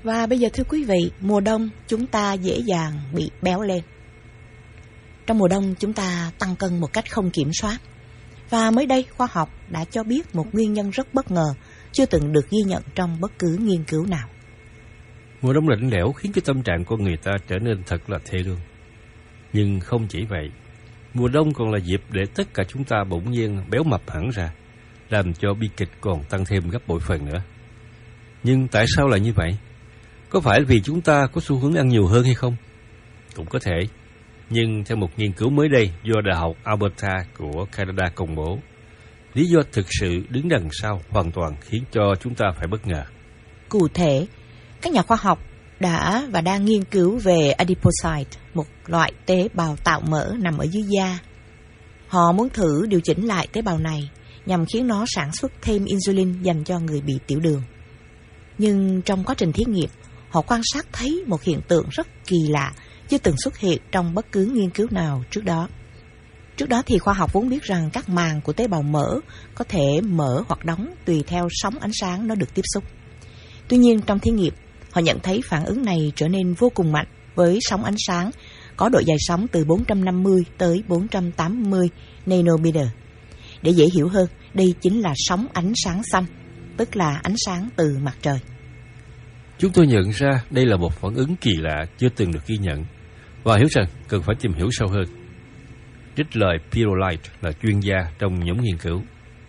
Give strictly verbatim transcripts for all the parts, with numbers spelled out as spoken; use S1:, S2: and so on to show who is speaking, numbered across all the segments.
S1: Và bây giờ thưa quý vị, mùa đông chúng ta dễ dàng bị béo lên. Trong mùa đông chúng ta tăng cân một cách không kiểm soát. Và mới đây khoa học đã cho biết một nguyên nhân rất bất ngờ, chưa từng được ghi nhận trong bất cứ nghiên cứu nào.
S2: Mùa đông lạnh lẽo khiến cho tâm trạng con người ta trở nên thật là thê lương. Nhưng không chỉ vậy, mùa đông còn là dịp để tất cả chúng ta bỗng nhiên béo mập hẳn ra, làm cho bi kịch còn tăng thêm gấp bội phần nữa. Nhưng tại sao lại như vậy? Có phải vì chúng ta có xu hướng ăn nhiều hơn hay không? Cũng có thể. Nhưng theo một nghiên cứu mới đây do Đại học Alberta của Canada công bố, lý do thực sự đứng đằng sau hoàn toàn khiến cho chúng ta phải bất ngờ.
S1: Cụ thể, các nhà khoa học đã và đang nghiên cứu về adipocyte, một loại tế bào tạo mỡ nằm ở dưới da. Họ muốn thử điều chỉnh lại tế bào này nhằm khiến nó sản xuất thêm insulin dành cho người bị tiểu đường. Nhưng trong quá trình thí nghiệm, họ quan sát thấy một hiện tượng rất kỳ lạ, chưa từng xuất hiện trong bất cứ nghiên cứu nào trước đó. Trước đó thì khoa học vốn biết rằng các màng của tế bào mỡ có thể mở hoặc đóng tùy theo sóng ánh sáng nó được tiếp xúc. Tuy nhiên trong thí nghiệm, họ nhận thấy phản ứng này trở nên vô cùng mạnh với sóng ánh sáng có độ dài sóng từ bốn trăm năm mươi tới bốn trăm tám mươi nanometer. Để dễ hiểu hơn, đây chính là sóng ánh sáng xanh, tức là ánh sáng từ mặt trời.
S2: Chúng tôi nhận ra đây là một phản ứng kỳ lạ chưa từng được ghi nhận và hiểu rằng cần phải tìm hiểu sâu hơn. Trích lời Peter Light là chuyên gia trong nhóm nghiên cứu.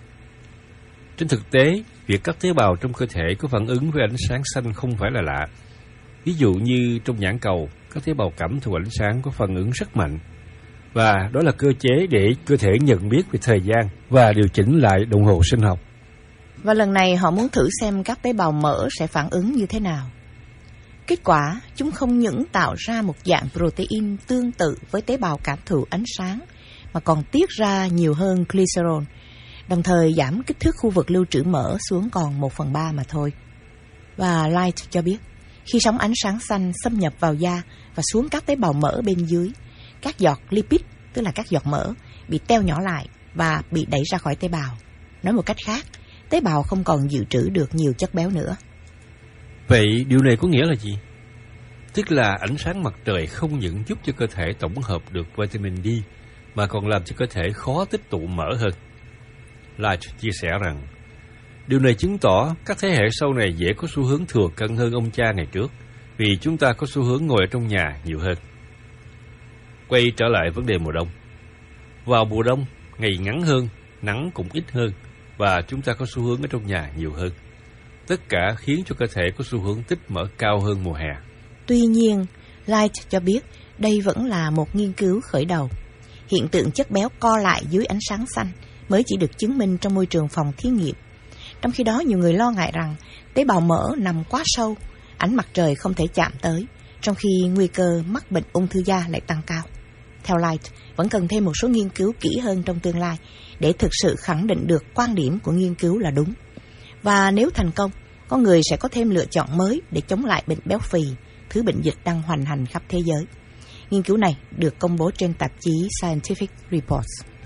S2: Trên thực tế, việc các tế bào trong cơ thể có phản ứng với ánh sáng xanh không phải là lạ. Ví dụ như trong nhãn cầu, các tế bào cảm thụ ánh sáng có phản ứng rất mạnh. Và đó là cơ chế để cơ thể nhận biết về thời gian và điều chỉnh lại đồng hồ sinh học.
S1: Và lần này họ muốn thử xem các tế bào mỡ sẽ phản ứng như thế nào. Kết quả, chúng không những tạo ra một dạng protein tương tự với tế bào cảm thụ ánh sáng, mà còn tiết ra nhiều hơn glycerol, đồng thời giảm kích thước khu vực lưu trữ mỡ xuống còn một phần ba mà thôi. Và Light cho biết, khi sóng ánh sáng xanh xâm nhập vào da và xuống các tế bào mỡ bên dưới, các giọt lipid, tức là các giọt mỡ, bị teo nhỏ lại và bị đẩy ra khỏi tế bào. Nói một cách khác, tế bào không còn dự trữ được nhiều chất béo nữa.
S2: Vậy điều này có nghĩa là gì? Tức là ánh sáng mặt trời không những giúp cho cơ thể tổng hợp được vitamin D, mà còn làm cho cơ thể khó tích tụ mỡ hơn. Light chia sẻ rằng, điều này chứng tỏ các thế hệ sau này dễ có xu hướng thừa cân hơn ông cha ngày trước, vì chúng ta có xu hướng ngồi ở trong nhà nhiều hơn. Quay trở lại vấn đề mùa đông. Vào mùa đông, ngày ngắn hơn, nắng cũng ít hơn, và chúng ta có xu hướng ở trong nhà nhiều hơn. Tất cả khiến cho cơ thể có xu hướng tích mỡ cao hơn mùa hè.
S1: Tuy nhiên, Light cho biết đây vẫn là một nghiên cứu khởi đầu. Hiện tượng chất béo co lại dưới ánh sáng xanh mới chỉ được chứng minh trong môi trường phòng thí nghiệm. Trong khi đó, nhiều người lo ngại rằng tế bào mỡ nằm quá sâu, ánh mặt trời không thể chạm tới, trong khi nguy cơ mắc bệnh ung thư da lại tăng cao. Theo Light, vẫn cần thêm một số nghiên cứu kỹ hơn trong tương lai để thực sự khẳng định được quan điểm của nghiên cứu là đúng. Và nếu thành công, con người sẽ có thêm lựa chọn mới để chống lại bệnh béo phì, thứ bệnh dịch đang hoành hành khắp thế giới. Nghiên cứu này được công bố trên tạp chí Scientific Reports.